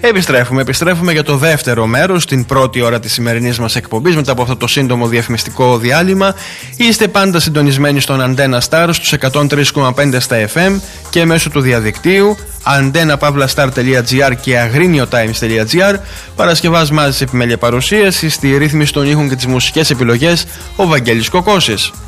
Επιστρέφουμε για το δεύτερο μέρος, την πρώτη ώρα της σημερινής μας εκπομπής, μετά από αυτό το σύντομο διαφημιστικό διάλειμμα. Είστε πάντα συντονισμένοι στον Antenna Star στους 103,5 στα FM και μέσω του διαδικτύου antennapavlastar.gr και agriniotimes.gr. Παρασκευάς μαζί σε επιμέλεια παρουσίαση, στη ρύθμιση των ήχων και τις μουσικές επιλογές ο Βαγγέλης Κοκώσης.